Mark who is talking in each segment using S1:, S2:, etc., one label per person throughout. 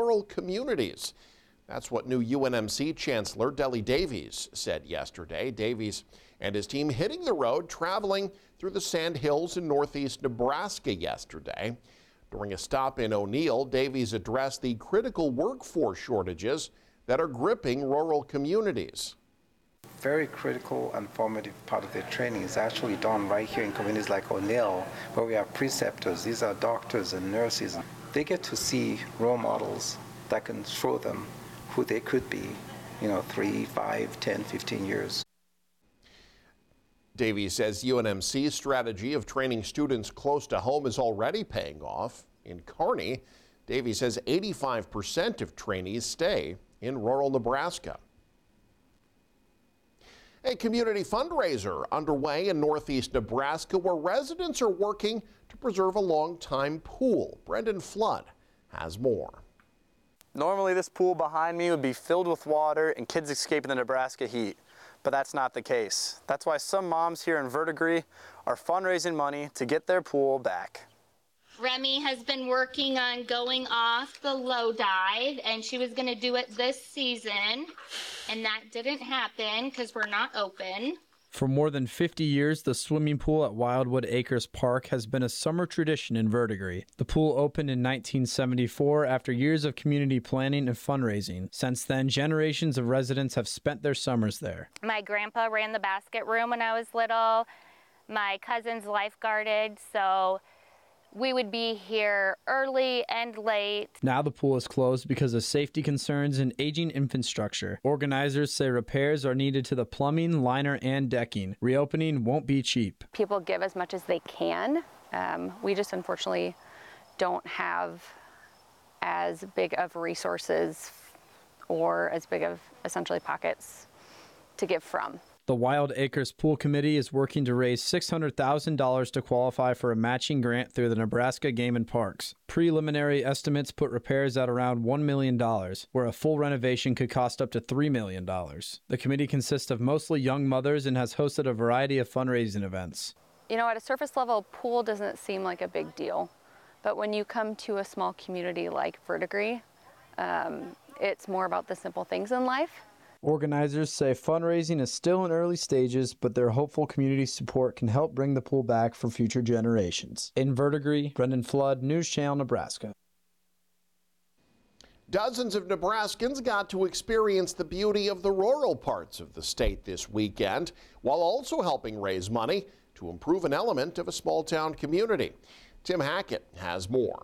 S1: rural communities. That's what new UNMC Chancellor Deli Davies said yesterday. Davies and his team hitting the road, traveling through the Sand Hills in northeast Nebraska yesterday. During a stop in O'Neill, Davies addressed the critical workforce shortages that are gripping rural communities.
S2: Very critical and formative part of their training is actually done right here in communities like O'Neill, where we have preceptors. These are doctors and nurses. They get to see role models that can show them who they could be, 3, 5, 10, 15 years.
S1: Davies says UNMC's strategy of training students close to home is already paying off. In Kearney, Davies says 85% of trainees stay in rural Nebraska. A community fundraiser underway in northeast Nebraska where residents are working to preserve a longtime pool. Brendan Flood has more.
S3: Normally this pool behind me would be filled with water and kids escaping the Nebraska heat, but that's not the case. That's why some moms here in Verdigris are fundraising money to get their pool back.
S4: Remy has been working on going off the low dive, and she was going to do it this season, and that didn't happen because we're not open.
S5: For more than 50 years, the swimming pool at Wildwood Acres Park has been a summer tradition in Verdigris. The pool opened in 1974 after years of community planning and fundraising. Since then, generations of residents have spent their summers there.
S4: My grandpa ran the basket room when I was little. My cousins lifeguarded, so we would be here early and late.
S5: Now the pool is closed because of safety concerns and aging infrastructure. Organizers say repairs are needed to the plumbing, liner, and decking. Reopening won't be cheap.
S6: People give as much as they can. We just unfortunately don't have as big of resources or as big of essentially pockets to give from.
S5: The Wild Acres Pool Committee is working to raise $600,000 to qualify for a matching grant through the Nebraska Game and Parks. Preliminary estimates put repairs at around $1 million, where a full renovation could cost up to $3 million. The committee consists of mostly young mothers and has hosted a variety of fundraising events.
S6: At a surface level, pool doesn't seem like a big deal, but when you come to a small community like Verdigris, it's more about the simple things in life.
S5: Organizers say fundraising is still in early stages, but they're hopeful community support can help bring the pool back for future generations. In Verdigris, Brendan Flood, News Channel, Nebraska.
S1: Dozens of Nebraskans got to experience the beauty of the rural parts of the state this weekend, while also helping raise money to improve an element of a small-town community. Tim Hackett has more.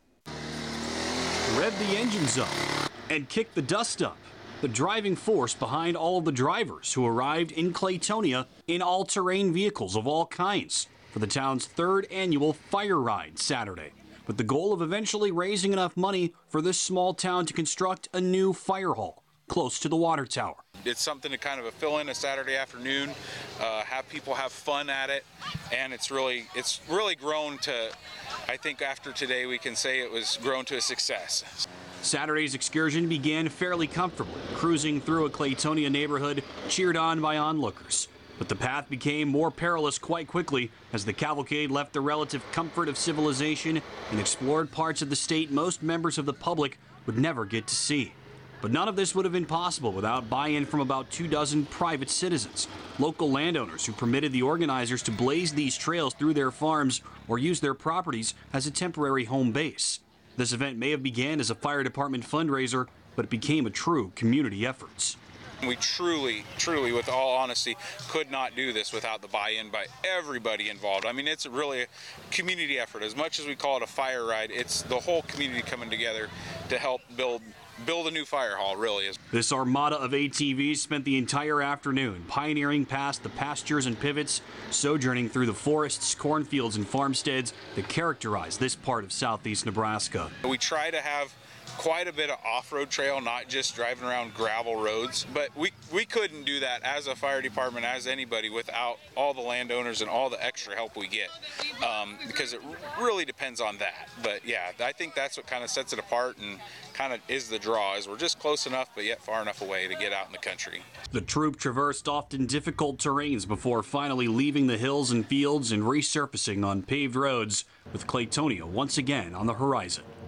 S7: Rev the engines up and kick the dust up. The driving force behind all of the drivers who arrived in Claytonia in all-terrain vehicles of all kinds for the town's third annual fire ride Saturday, with the goal of eventually raising enough money for this small town to construct a new fire hall close to the water tower.
S8: It's something to kind of fill in a Saturday afternoon, have people have fun at it, and it's really grown to, I think after today we can say it was grown to a success.
S7: Saturday's excursion began fairly comfortably, cruising through a Claytonia neighborhood cheered on by onlookers. But the path became more perilous quite quickly as the cavalcade left the relative comfort of civilization and explored parts of the state most members of the public would never get to see. But none of this would have been possible without buy-in from about 24 private citizens, local landowners who permitted the organizers to blaze these trails through their farms or use their properties as a temporary home base. This event may have began as a fire department fundraiser, but it became a true community effort.
S8: We truly, with all honesty, could not do this without the buy-in by everybody involved. I mean, it's really a community effort. As much as we call it a fire ride, it's the whole community coming together to help build a new fire hall, really is.
S7: This armada of ATVs spent the entire afternoon pioneering past the pastures and pivots, sojourning through the forests, cornfields, and farmsteads that characterize this part of southeast Nebraska.
S8: We try to have quite a bit of off-road trail, not just driving around gravel roads, but we couldn't do that as a fire department, as anybody, without all the landowners and all the extra help we get, because it really depends on that. But yeah, I think that's what kind of sets it apart and kind of is the draw, is we're just close enough but yet far enough away to get out in the country.
S7: The troop traversed often difficult terrains before finally leaving the hills and fields and resurfacing on paved roads, with Claytonia once again on the horizon.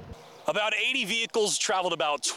S9: About 80 vehicles traveled about